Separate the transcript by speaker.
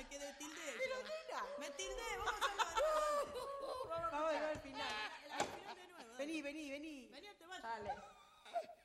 Speaker 1: me quedé tilde.
Speaker 2: Pero nena.
Speaker 1: Me tildé, vamos a hacerlo de nuevo.
Speaker 2: Vamos a ver al final.
Speaker 1: Al final de nuevo.
Speaker 2: Vení.
Speaker 1: Vení, te vas.
Speaker 2: Dale.